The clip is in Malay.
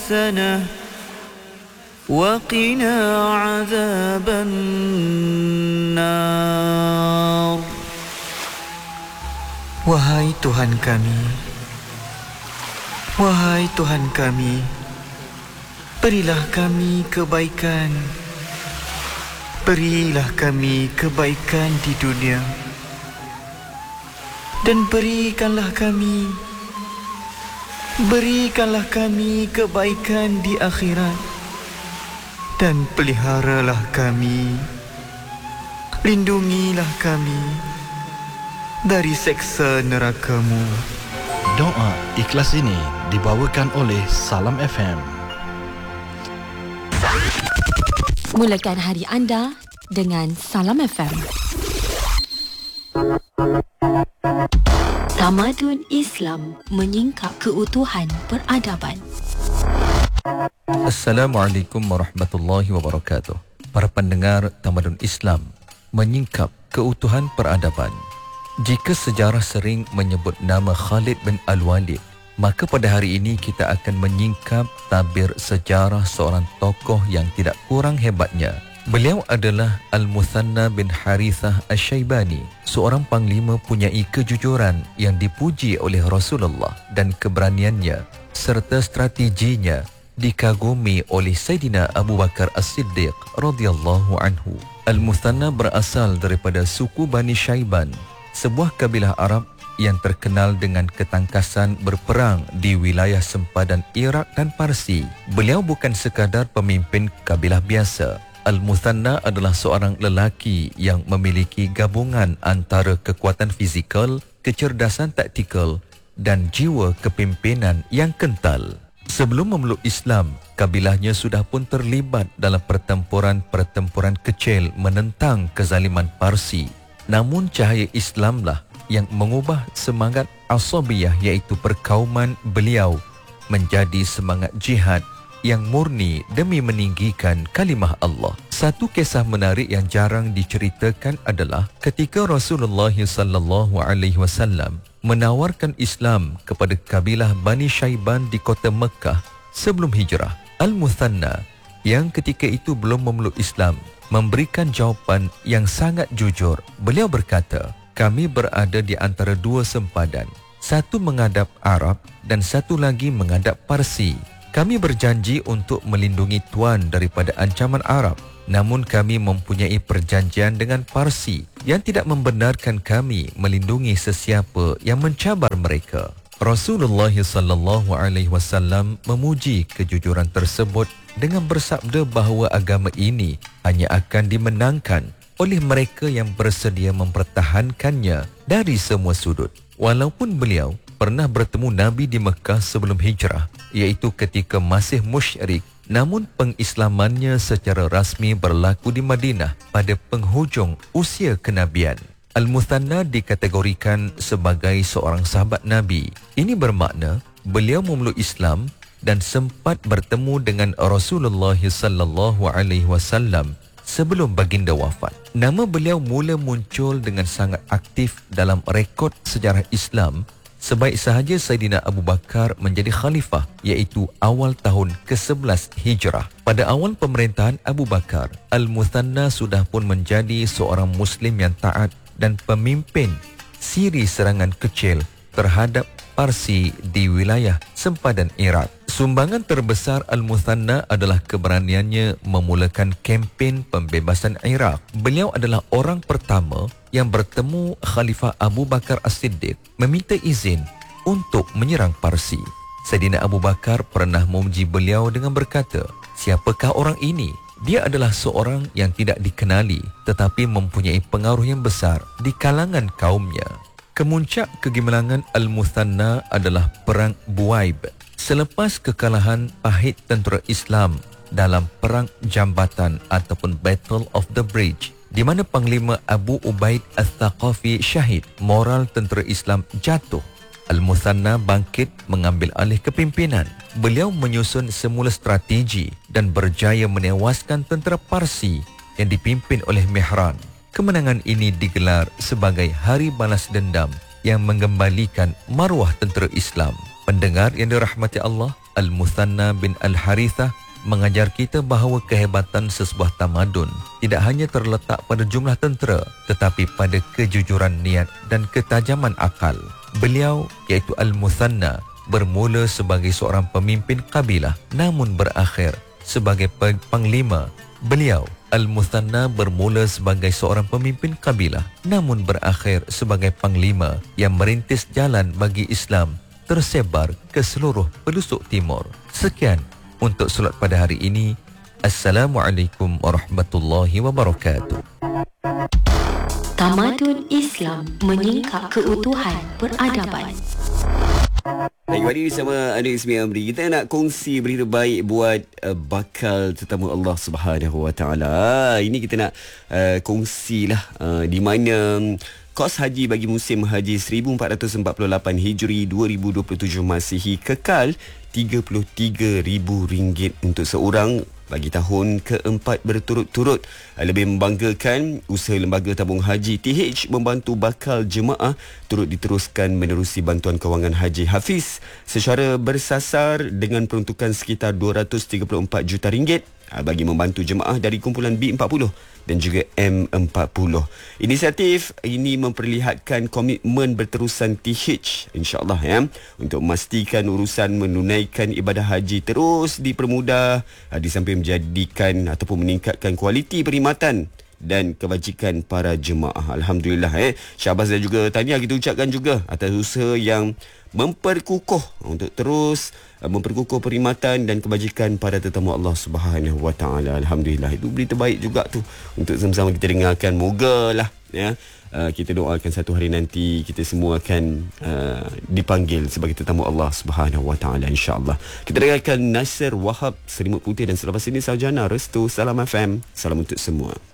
حسنة وقنا عذاب النار. Wahai Tuhan kami, wahai Tuhan kami, berilah kami kebaikan. Berilah kami kebaikan di dunia dan berikanlah kami kebaikan di akhirat, dan peliharalah kami, lindungilah kami dari seksa neraka-Mu. Doa ikhlas ini dibawakan oleh Salam FM. Mulakan hari anda dengan Salam FM. Tamadun Islam menyingkap keutuhan peradaban. Assalamualaikum warahmatullahi wabarakatuh. Para pendengar Tamadun Islam menyingkap keutuhan peradaban. Jika sejarah sering menyebut nama Khalid bin Al-Walid, maka pada hari ini kita akan menyingkap tabir sejarah seorang tokoh yang tidak kurang hebatnya. Beliau adalah Al-Muthanna bin Harithah Asy-Syaibani, seorang panglima punyai kejujuran yang dipuji oleh Rasulullah, dan keberaniannya serta strateginya dikagumi oleh Sayyidina Abu Bakar As-Siddiq radhiyallahu anhu. Al-Muthanna berasal daripada suku Bani Syaiban, sebuah kabilah Arab yang terkenal dengan ketangkasan berperang di wilayah sempadan Iraq dan Parsi. Beliau bukan sekadar pemimpin kabilah biasa. Al-Muthanna adalah seorang lelaki yang memiliki gabungan antara kekuatan fizikal, kecerdasan taktikal dan jiwa kepimpinan yang kental. Sebelum memeluk Islam, kabilahnya sudah pun terlibat dalam pertempuran kecil menentang kezaliman Parsi. Namun cahaya Islamlah yang mengubah semangat asabiyah, iaitu perkauman beliau, menjadi semangat jihad yang murni demi meninggikan kalimah Allah. Satu kisah menarik yang jarang diceritakan adalah ketika Rasulullah sallallahu alaihi wasallam menawarkan Islam kepada kabilah Bani Syaiban di kota Mekah sebelum hijrah. Al-Muthanna yang ketika itu belum memeluk Islam memberikan jawapan yang sangat jujur. Beliau berkata, "Kami berada di antara dua sempadan. Satu menghadap Arab dan satu lagi menghadap Parsi. Kami berjanji untuk melindungi tuan daripada ancaman Arab. Namun kami mempunyai perjanjian dengan Parsi yang tidak membenarkan kami melindungi sesiapa yang mencabar mereka." Rasulullah sallallahu alaihi wasallam memuji kejujuran tersebut dengan bersabda bahawa agama ini hanya akan dimenangkan oleh mereka yang bersedia mempertahankannya dari semua sudut. Walaupun beliau pernah bertemu Nabi di Mekah sebelum hijrah, iaitu ketika masih musyrik, namun pengislamannya secara rasmi berlaku di Madinah pada penghujung usia kenabian. Al-Muthanna dikategorikan sebagai seorang sahabat Nabi. Ini bermakna beliau memeluk Islam dan sempat bertemu dengan Rasulullah sallallahu alaihi wasallam sebelum baginda wafat. Nama beliau mula muncul dengan sangat aktif dalam rekod sejarah Islam sebaik sahaja Sayyidina Abu Bakar menjadi khalifah, iaitu awal tahun ke-11 Hijrah. Pada awal pemerintahan Abu Bakar, Al-Muthanna sudah pun menjadi seorang Muslim yang taat dan pemimpin siri serangan kecil terhadap Parsi di wilayah sempadan Iraq. Sumbangan terbesar Al-Muthanna adalah keberaniannya memulakan kempen pembebasan Iraq. Beliau adalah orang pertama yang bertemu Khalifah Abu Bakar As-Siddiq meminta izin untuk menyerang Parsi. Sayyidina Abu Bakar pernah memuji beliau dengan berkata, "Siapakah orang ini? Dia adalah seorang yang tidak dikenali tetapi mempunyai pengaruh yang besar di kalangan kaumnya." Kemuncak kegemilangan Al-Muthanna adalah Perang Buaib. Selepas kekalahan pahit tentera Islam dalam Perang Jambatan ataupun Battle of the Bridge, di mana Panglima Abu Ubaid Al-Thaqafi syahid, moral tentera Islam jatuh. Al-Muthanna bangkit mengambil alih kepimpinan. Beliau menyusun semula strategi dan berjaya menewaskan tentera Parsi yang dipimpin oleh Mihran. Kemenangan ini digelar sebagai hari balas dendam yang mengembalikan maruah tentera Islam. Pendengar yang dirahmati Allah, Al-Muthanna bin Al-Harithah mengajar kita bahawa kehebatan sesebuah tamadun tidak hanya terletak pada jumlah tentera tetapi pada kejujuran niat dan ketajaman akal. Beliau iaitu Al-Muthanna bermula sebagai seorang pemimpin kabilah namun berakhir sebagai panglima. Beliau Al-Muthanna bermula sebagai seorang pemimpin kabilah namun berakhir sebagai panglima yang merintis jalan bagi Islam tersebar ke seluruh pelosok timur. Sekian untuk solat pada hari ini. Assalamualaikum warahmatullahi wabarakatuh. Tamadun Islam menyingkap keutuhan peradaban. Baik, hari ini sama Adik Ismi Amri, kita nak kongsi berita baik buat bakal tetamu Allah Subhanahu Wa Taala. Ini kita nak kongsilah di mana kos haji bagi musim haji 1448 Hijri 2027 Masihi kekal RM33,000 untuk seorang bagi tahun keempat berturut-turut. Lebih membanggakan, usaha Lembaga Tabung Haji TH membantu bakal jemaah turut diteruskan menerusi bantuan kewangan Haji Hafiz secara bersasar dengan peruntukan sekitar RM234 juta bagi membantu jemaah dari kumpulan B40 dan juga M40. Inisiatif ini memperlihatkan komitmen berterusan TH insya-Allah untuk memastikan urusan menunaikan ibadah haji terus dipermudah di samping menjadikan ataupun meningkatkan kualiti perkhidmatan dan kebajikan para jemaah. Alhamdulillah syabas dan juga tahniah kita ucapkan juga atas usaha yang memperkukuh untuk terus memperkukuh perkhidmatan dan kebajikan pada tetamu Allah Subhanahu Wa Taala. Alhamdulillah, itu berita baik juga tu untuk sama-sama kita dengarkan. Mogalah kita doakan satu hari nanti kita semua akan dipanggil sebagai tetamu Allah Subhanahu Wa Taala insya-Allah. Kita dengarkan Nasir Wahab, Selimut Putih, dan selepas ini Sarjana Restu Salam FM. Salam untuk semua.